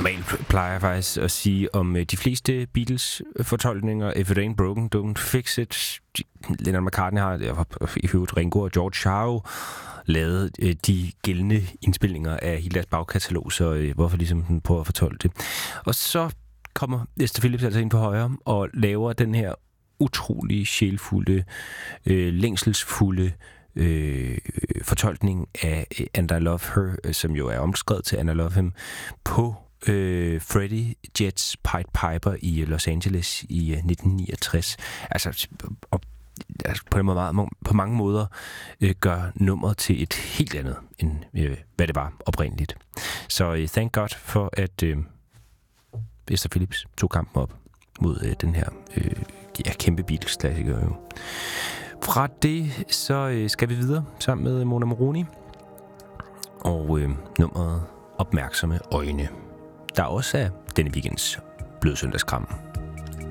Normalt plejer jeg faktisk at sige om de fleste Beatles-fortolkninger, if it ain't broken, don't fix it. Lennon McCartney har, i øvrigt Ringo og George har jo lavet de gældende indspilninger af hele deres bagkatalog, så hvorfor ligesom prøve at fortolke det. Og så kommer Esther Phillips altså ind på højre og laver den her utrolig sjælfulde, længselsfulde fortolkning af And I Love Her, som jo er omskrevet til And I Love Him, på Freddie Jets Pied Piper i Los Angeles i 1969. Altså, på mange måder gør nummeret til et helt andet, end hvad det var oprindeligt. Så thank God for, at Esther Phillips tog kampen op mod den her kæmpe Beatles-klassiker. Jo. Fra det, så skal vi videre sammen med Mona Moroni og nummeret Opmærksomme Øjne, der også er denne weekends Blødsøndagskram.